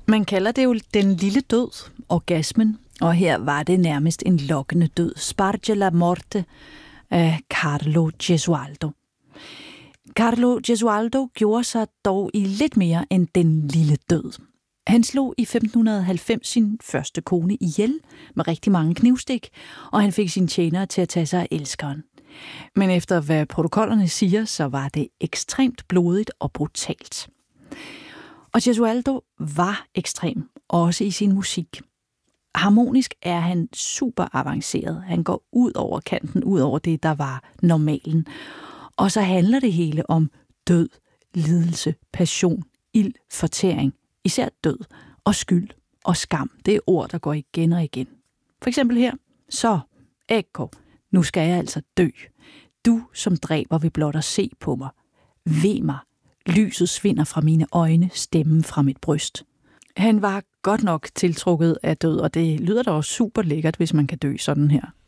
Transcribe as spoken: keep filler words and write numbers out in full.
Man kalder det jo den lille død, orgasmen, og her var det nærmest en lokkende død. Sparge la morte af Carlo Gesualdo. Carlo Gesualdo gjorde sig dog i lidt mere end den lille død. Han slog i femten halvfems sin første kone ihjel med rigtig mange knivstik, og han fik sine tjenere til at tage sig af elskeren. Men efter hvad protokollerne siger, så var det ekstremt blodigt og brutalt. Og Gesualdo var ekstrem, også i sin musik. Harmonisk er han super avanceret. Han går ud over kanten, ud over det, der var normalen. Og så handler det hele om død, lidelse, passion, ild, fortæring. Især død og skyld og skam. Det er ord, der går igen og igen. For eksempel her. Så, ecco, nu skal jeg altså dø. Du, som dræber, vil blot at se på mig. Ved mig. Lyset svinder fra mine øjne, stemmen fra mit bryst. Han var godt nok tiltrukket af død, og det lyder da også super lækkert, hvis man kan dø sådan her.